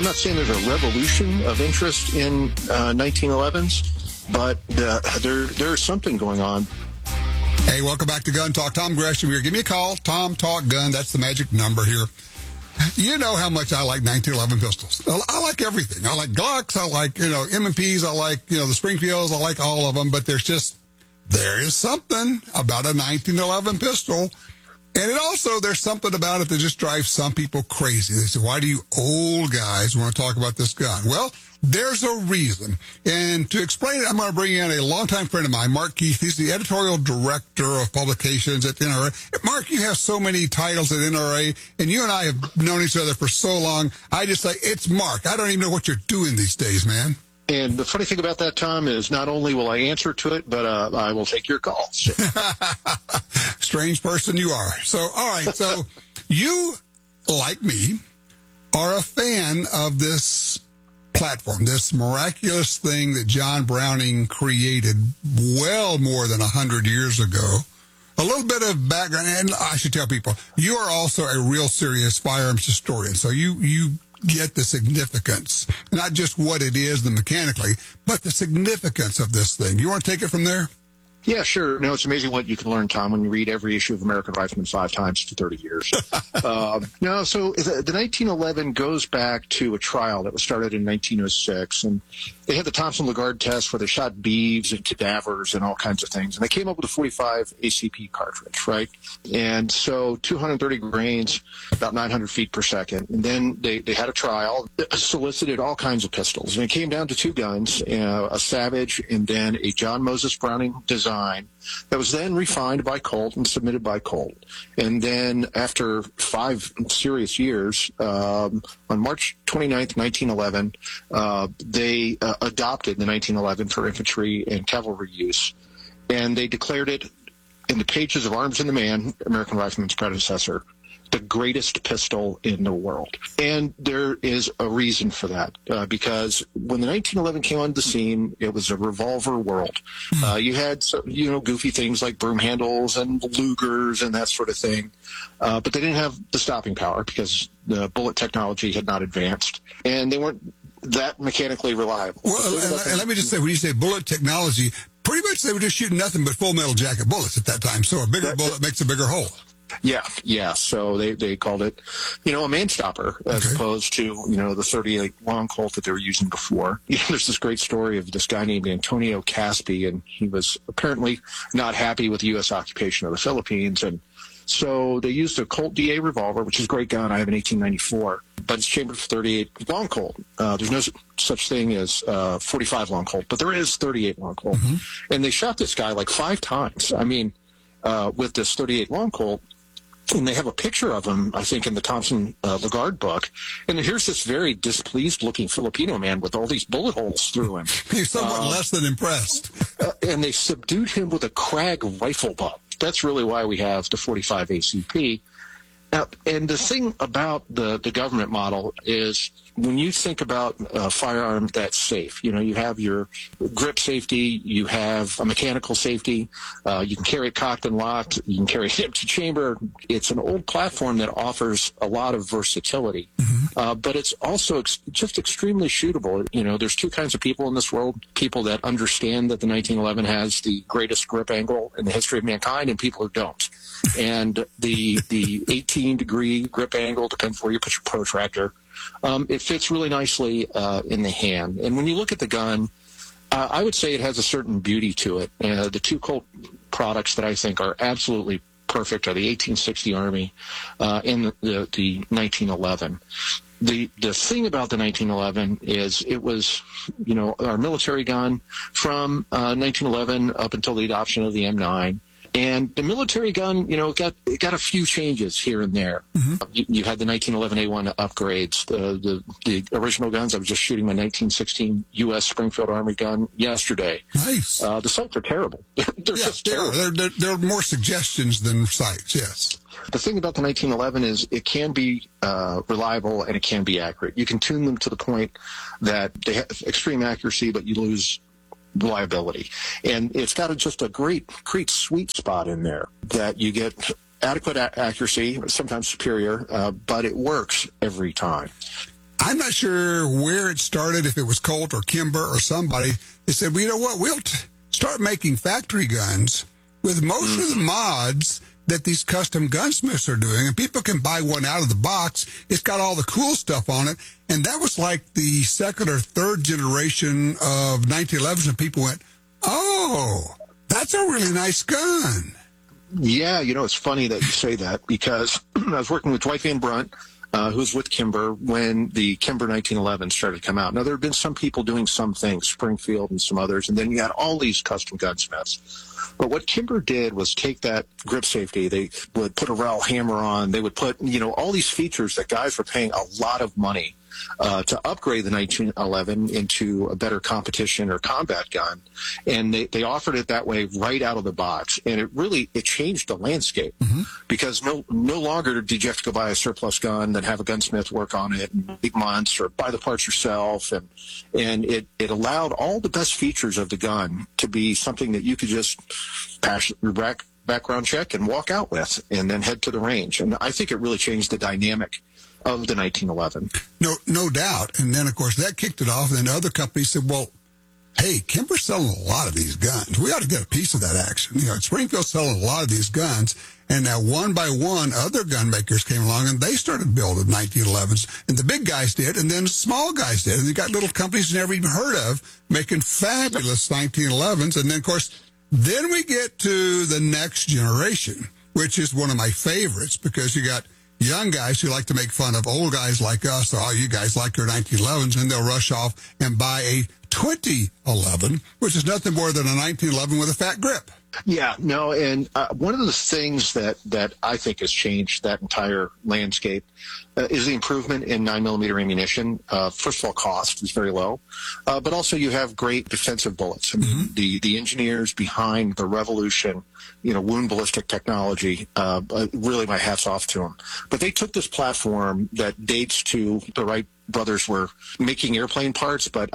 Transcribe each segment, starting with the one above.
I'm not saying there's a revolution of interest in 1911s, but there's something going on. Hey, welcome back to Gun Talk. Tom Gresham here. Give me a call. Tom Talk Gun. That's the magic number here. You know how much I like 1911 pistols. I like everything. I like Glocks. I like, M&Ps. I like, the Springfields. I like all of them. But there is something about a 1911 pistol. And there's something about it that just drives some people crazy. They say, why do you old guys want to talk about this gun? Well, there's a reason. And to explain it, I'm going to bring in a longtime friend of mine, Mark Keith. He's the editorial director of publications at NRA. Mark, you have so many titles at NRA, and you and I have known each other for so long. I just say, it's Mark. I don't even know what you're doing these days, man. And the funny thing about that, Tom, is not only will I answer to it, but I will take your calls. Strange person you are. So, all right. So you, like me, are a fan of this platform, this miraculous thing that John Browning created well more than 100 years ago. A little bit of background, and I should tell people, you are also a real serious firearms historian. So you get the significance, not just what it is, mechanically, but the significance of this thing. You want to take it from there? Yeah, sure. No, it's amazing what you can learn, Tom, when you read every issue of American Rifleman 5 times for 30 years. So the 1911 goes back to a trial that was started in 1906, and they had the Thompson-Lagarde test where they shot beeves and cadavers and all kinds of things, and they came up with a 45 ACP cartridge, right? And so 230 grains, about 900 feet per second. And then they had a trial that solicited all kinds of pistols, and it came down to two guns, a Savage and then a John Moses Browning design that was then refined by Colt and submitted by Colt. And then after 5 serious years, on March 29th, 1911, they adopted the 1911 for infantry and cavalry use. And they declared it in the pages of Arms and the Man, American Rifleman's predecessor, the greatest pistol in the world. And there is a reason for that, because when the 1911 came onto the scene, it was a revolver world. You had, goofy things like broom handles and Lugers and that sort of thing, but they didn't have the stopping power because the bullet technology had not advanced, and they weren't that mechanically reliable. Well, and let me just say, when you say bullet technology, pretty much they were just shooting nothing but full metal jacket bullets at that time, so a bigger bullet makes a bigger hole. Yeah. So they called it, a man stopper as opposed to, the 38 long Colt that they were using before. There's this great story of this guy named Antonio Caspi, and he was apparently not happy with the U.S. occupation of the Philippines. And so they used a Colt DA revolver, which is a great gun. I have an 1894, but it's chambered for 38 long Colt. There's no such thing as 45 long Colt, but there is 38 long Colt. And they shot this guy like 5 times. I mean, with this 38 long Colt. And they have a picture of him, I think, in the Thompson-Lagarde book. And here's this very displeased-looking Filipino man with all these bullet holes through him. He's somewhat less than impressed. And they subdued him with a Krag rifle butt. That's really why we have the 45 ACP. Now, and the thing about the government model is when you think about a firearm that's safe, you have your grip safety, you have a mechanical safety, you can carry it cocked and locked, you can carry it empty chamber. It's an old platform that offers a lot of versatility, but it's also just extremely shootable. There's 2 kinds of people in this world, people that understand that the 1911 has the greatest grip angle in the history of mankind and people who don't. And the 18-degree grip angle depends where you put your protractor. It fits really nicely in the hand. And when you look at the gun, I would say it has a certain beauty to it. The 2 Colt products that I think are absolutely perfect are the 1860 Army and the 1911. The thing about the 1911 is it was, our military gun from 1911 up until the adoption of the M9. And the military gun, it got a few changes here and there. You had the 1911A1 upgrades. The original guns, I was just shooting my 1916 U.S. Springfield Army gun yesterday. Nice. The sights are terrible. They're just terrible. There are more suggestions than sights, yes. The thing about the 1911 is it can be reliable and it can be accurate. You can tune them to the point that they have extreme accuracy, but you lose reliability. And it's got just a great sweet spot in there that you get adequate accuracy, sometimes superior, but it works every time. I'm not sure where it started, if it was Colt or Kimber or somebody. They said, well, you know what, we'll start making factory guns with most of the mods that these custom gunsmiths are doing, and people can buy one out of the box. It's got all the cool stuff on it, and that was like the second or third generation of 1911s, and people went, oh, that's a really nice gun. Yeah, it's funny that you say that, because I was working with Dwight Van Brunt, who's with Kimber, when the Kimber 1911 started to come out. Now, there have been some people doing some things, Springfield and some others, and then you had all these custom gunsmiths. But what Kimber did was take that grip safety. They would put a rowel hammer on. They would put, all these features that guys were paying a lot of money to upgrade the 1911 into a better competition or combat gun. And they offered it that way right out of the box. And it changed the landscape, because no longer did you have to go buy a surplus gun, then have a gunsmith work on it in 8 months, or buy the parts yourself. And it allowed all the best features of the gun to be something that you could just pass your background check and walk out with, and then head to the range. And I think it really changed the dynamic of the 1911. No doubt. And then, of course, that kicked it off. And then other companies said, well, hey, Kimber's selling a lot of these guns. We ought to get a piece of that action. Springfield's selling a lot of these guns. And now, one by one, other gun makers came along, and they started building 1911s. And the big guys did, and then small guys did. And you got little companies you never even heard of making fabulous 1911s. And then, of course, then we get to the next generation, which is one of my favorites, because you got young guys who like to make fun of old guys like us. Oh, you guys like your 1911s, and they'll rush off and buy a 2011, which is nothing more than a 1911 with a fat grip. Yeah, no, and one of the things that I think has changed that entire landscape is the improvement in 9mm ammunition. First of all, cost is very low, but also you have great defensive bullets. I mean, the engineers behind the revolution, wound ballistic technology, really my hat's off to them. But they took this platform that dates to the Wright brothers were making airplane parts, but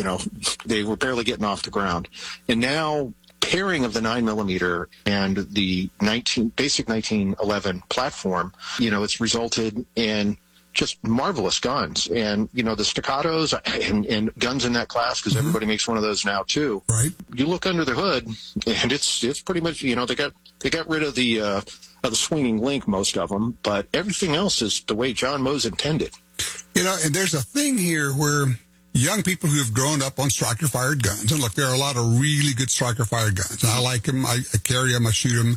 they were barely getting off the ground. And now, pairing of the 9mm and the basic 1911 platform, it's resulted in just marvelous guns. And, the staccatos and guns in that class, because everybody makes one of those now too. Right. You look under the hood, and it's pretty much, they got rid of the swinging link, most of them, but everything else is the way John Mose intended. And there's a thing here where young people who have grown up on striker-fired guns, and look, there are a lot of really good striker-fired guns, and I like them, I carry them, I shoot them,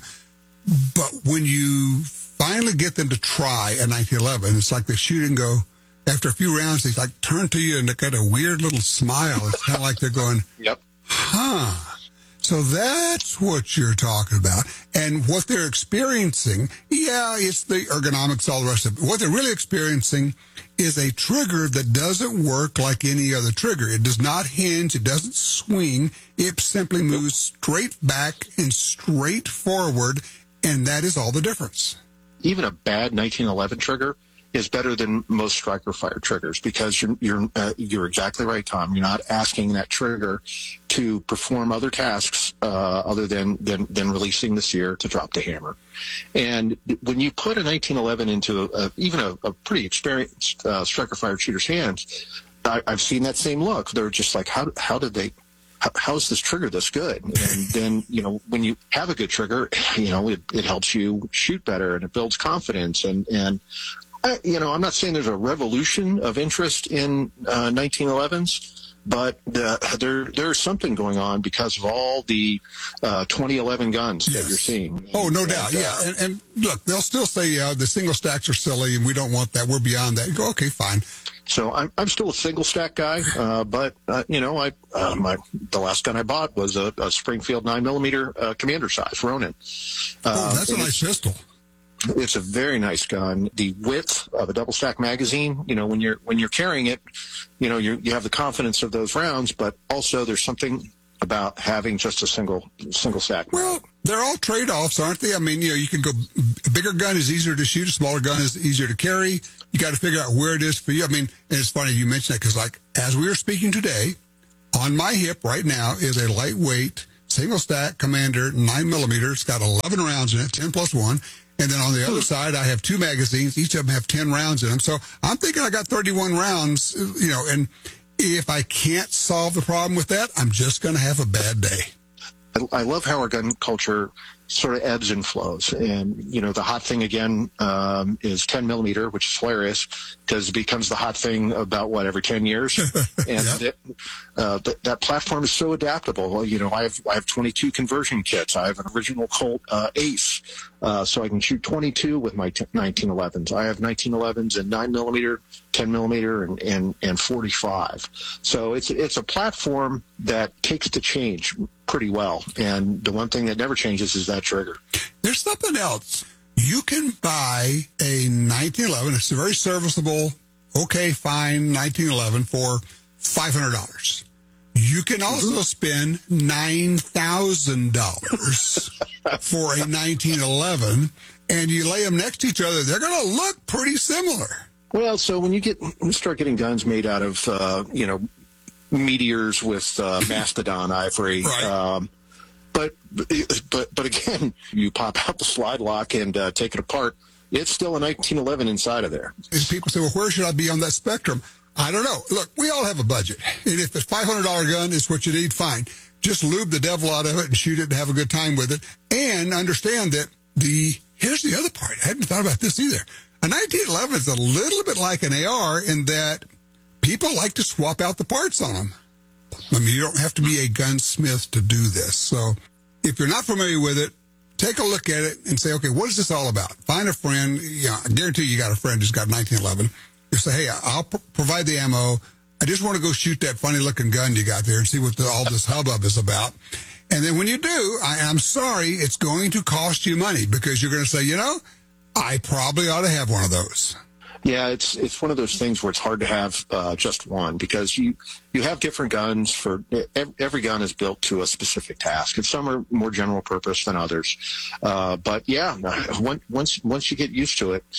but when you finally get them to try a 1911, it's like they shoot and go, after a few rounds, they like turn to you and they got a weird little smile. It's kind of like they're going, yep. Huh. So that's what you're talking about. And what they're experiencing, it's the ergonomics, all the rest of it. What they're really experiencing is a trigger that doesn't work like any other trigger. It does not hinge. It doesn't swing. It simply moves straight back and straight forward, and that is all the difference. Even a bad 1911 trigger is better than most striker fire triggers, because you're exactly right, Tom. You're not asking that trigger to perform other tasks other than releasing the sear to drop the hammer. And when you put a 1911 into even a pretty experienced striker fire shooter's hands, I've seen that same look. They're just like, how is this trigger this good? And then, when you have a good trigger, it helps you shoot better, and it builds confidence. And I'm not saying there's a revolution of interest in 1911s, but there's something going on because of all the 2011 guns that you're seeing. Oh, no doubt, yeah. And look, they'll still say the single stacks are silly, and we don't want that. We're beyond that. You go, okay, fine. So I'm still a single stack guy, but the last gun I bought was a Springfield 9mm commander size Ronin. That's a nice pistol. It's a very nice gun. The width of a double stack magazine, when you're carrying it, you have the confidence of those rounds, but also there's something about having just a single stack. Well, they're all trade-offs, aren't they? I mean, you can go, a bigger gun is easier to shoot, a smaller gun is easier to carry. You got to figure out where it is for you. I mean, and it's funny you mentioned that, because like, as we are speaking today, on my hip right now is a lightweight single stack Commander 9mm. It's got 11 rounds in it, 10 plus 1. And then on the other side, I have 2 magazines. Each of them have 10 rounds in them. So I'm thinking I got 31 rounds, and if I can't solve the problem with that, I'm just going to have a bad day. I love how our gun culture sort of ebbs and flows. And, the hot thing again is 10 millimeter, which is hilarious because it becomes the hot thing about every 10 years. And that platform is so adaptable. I have 22 conversion kits. I have an original Colt Ace, so I can shoot 22 with my 1911s. I have 1911s in 9 millimeter, 10 millimeter, and 45. So it's a platform that takes to change pretty well. And the one thing that never changes is that trigger. There's something else. You can buy a 1911. It's a very serviceable, okay, fine 1911 for $500. You can also spend $9,000 for a 1911, and you lay them next to each other. They're going to look pretty similar. Well, so when you start getting guns made out of, meteors with mastodon ivory, right. But again, you pop out the slide lock and take it apart. It's still a 1911 inside of there. And people say, well, where should I be on that spectrum? I don't know. Look, we all have a budget. And if a $500 gun is what you need, fine. Just lube the devil out of it and shoot it and have a good time with it. And understand that here's the other part. I hadn't thought about this either. A 1911 is a little bit like an AR in that people like to swap out the parts on them. I mean, you don't have to be a gunsmith to do this. So if you're not familiar with it, take a look at it and say, okay, what is this all about? Find a friend. I guarantee you got a friend who's got 1911. You say, hey, I'll provide the ammo. I just want to go shoot that funny-looking gun you got there and see what all this hubbub is about. And then when you do, I'm sorry, it's going to cost you money because you're going to say, I probably ought to have one of those. Yeah, it's one of those things where it's hard to have just one because you have different guns for every gun is built to a specific task, and some are more general purpose than others. But yeah, once you get used to it,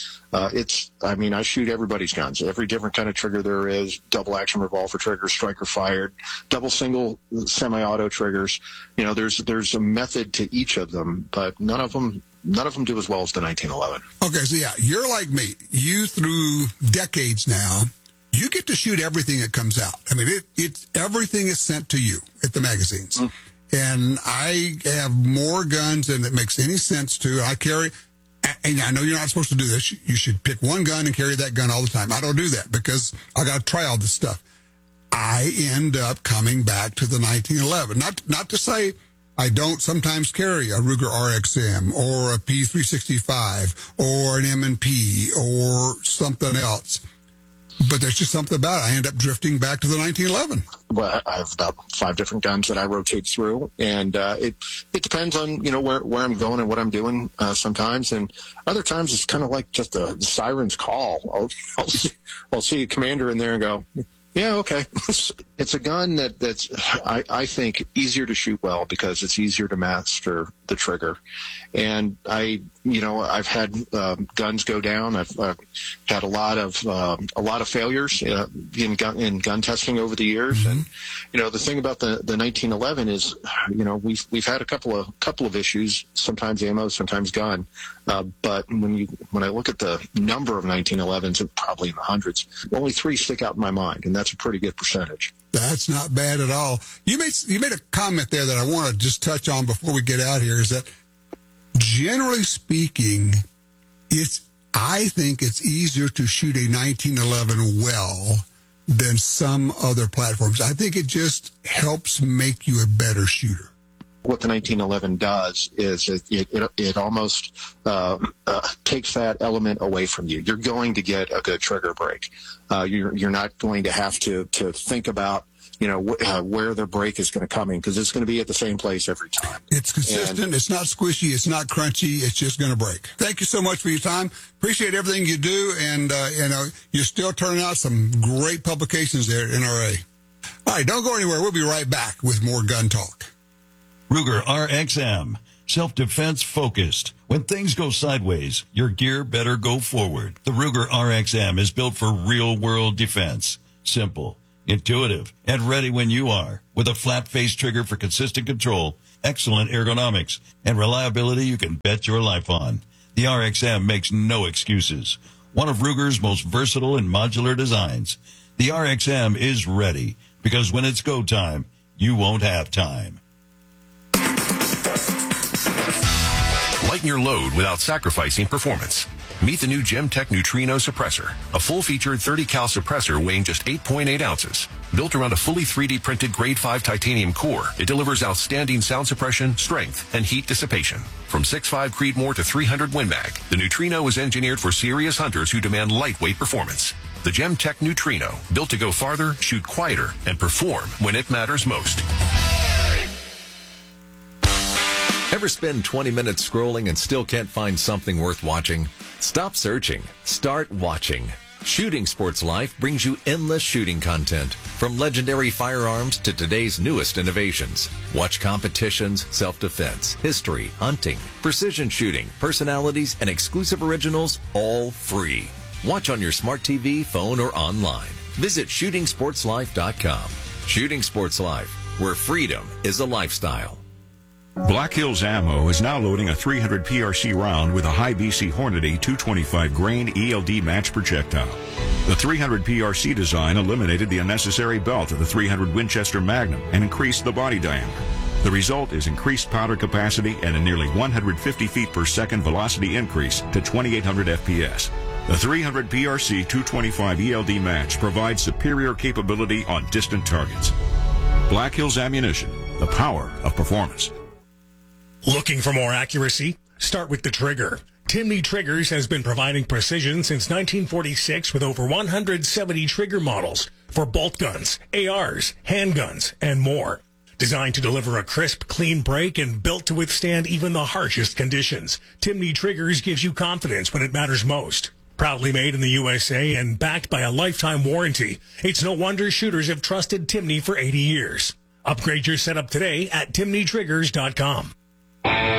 I shoot everybody's guns, every different kind of trigger there is: double action revolver triggers, striker fired, double single semi-auto triggers. There's a method to each of them, but none of them do as well as the 1911. Okay, so yeah, you're like me. You, through decades now, you get to shoot everything that comes out. I mean, everything is sent to you at the magazines. Mm. And I have more guns than it makes any sense to. I carry, and I know you're not supposed to do this. You should pick one gun and carry that gun all the time. I don't do that because I got to try all this stuff. I end up coming back to the 1911. Not to say I don't sometimes carry a Ruger RXM or a P365 or an M&P or something else. But there's just something about it. I end up drifting back to the 1911. Well, I have about 5 different guns that I rotate through, and it depends on where I'm going and what I'm doing sometimes, and other times it's kind of like just a siren's call. I'll see a commander in there and go, yeah, okay. It's a gun that's I think easier to shoot well because it's easier to master the trigger. And I've had guns go down. I've had a lot of failures in gun testing over the years. Mm-hmm. And the thing about the 1911 is we've had a couple of issues. Sometimes ammo, sometimes gun. But when I look at the number of 1911s, it's probably in the hundreds. Only 3 stick out in my mind, and that's a pretty good percentage. That's not bad at all. You made a comment there that I want to just touch on before we get out here. Is that generally speaking, I think it's easier to shoot a 1911 well than some other platforms. I think it just helps make you a better shooter. What the 1911 does is it almost takes that element away from you. You're going to get a good trigger break. You're not going to have to think about where the break is going to come in because it's going to be at the same place every time. It's consistent. It's not squishy. It's not crunchy. It's just going to break. Thank you so much for your time. Appreciate everything you do, and you're still turning out some great publications there at NRA. All right, don't go anywhere. We'll be right back with more gun talk. Ruger RXM, self-defense focused. When things go sideways, your gear better go forward. The Ruger RXM is built for real-world defense. Simple, intuitive, and ready when you are. With a flat-face trigger for consistent control, excellent ergonomics, and reliability you can bet your life on. The RXM makes no excuses. One of Ruger's most versatile and modular designs. The RXM is ready because when it's go time, you won't have time. Lighten your load without sacrificing performance. Meet the new Gemtech Neutrino suppressor, a full-featured 30-cal suppressor weighing just 8.8 ounces. Built around a fully 3D printed Grade 5 titanium core, it delivers outstanding sound suppression, strength, and heat dissipation. From 6.5 Creedmoor to 300 Win Mag, the Neutrino is engineered for serious hunters who demand lightweight performance. The Gemtech Neutrino, built to go farther, shoot quieter, and perform when it matters most. Ever spend 20 minutes scrolling and still can't find something worth watching? Stop searching. Start watching. Shooting Sports Life brings you endless shooting content, from legendary firearms to today's newest innovations. Watch competitions, self-defense, history, hunting, precision shooting, personalities, and exclusive originals, all free. Watch on your smart TV, phone, or online. Visit shootingsportslife.com. Shooting Sports Life, where freedom is a lifestyle. Black Hills Ammo is now loading a 300 PRC round with a high BC Hornady 225 grain ELD match projectile. The 300 PRC design eliminated the unnecessary belt of the 300 Winchester Magnum and increased the body diameter. The result is increased powder capacity and a nearly 150 feet per second velocity increase to 2,800 FPS. The 300 PRC 225 ELD match provides superior capability on distant targets. Black Hills Ammunition, the power of performance. Looking for more accuracy? Start with the trigger. Timney Triggers has been providing precision since 1946 with over 170 trigger models for bolt guns, ARs, handguns, and more. Designed to deliver a crisp, clean break and built to withstand even the harshest conditions, Timney Triggers gives you confidence when it matters most. Proudly made in the USA and backed by a lifetime warranty, it's no wonder shooters have trusted Timney for 80 years. Upgrade your setup today at timneytriggers.com.